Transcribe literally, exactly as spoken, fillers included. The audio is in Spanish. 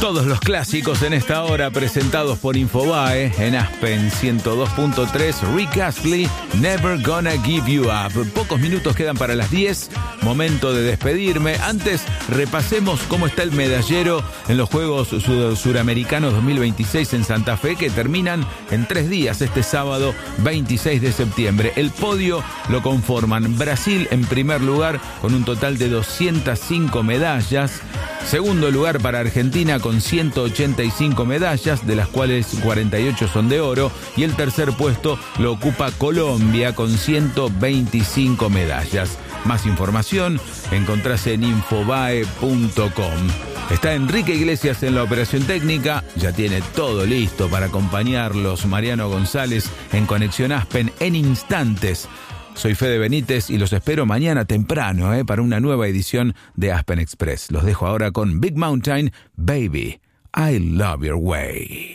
Todos los clásicos en esta hora presentados por Infobae en Aspen ciento dos punto tres. Rick Astley, Never Gonna Give You Up. Pocos minutos quedan para las diez. Momento de despedirme. Antes, repasemos cómo está el medallero en los Juegos Sud- Suramericanos dos mil veintiséis en Santa Fe, que terminan en tres días, este sábado veintiséis de septiembre. El podio lo conforman Brasil en primer lugar con un total de doscientas cinco medallas. Segundo lugar para Argentina con ciento ochenta y cinco medallas, de las cuales cuarenta y ocho son de oro. Y el tercer puesto lo ocupa Colombia con ciento veinticinco medallas. Más información encontrás en infobae punto com. Está Enrique Iglesias en la operación técnica. Ya tiene todo listo para acompañarlos Mariano González en Conexión Aspen en instantes. Soy Fede Benítez y los espero mañana temprano eh, para una nueva edición de Aspen Express. Los dejo ahora con Big Mountain, Baby, I Love Your Way.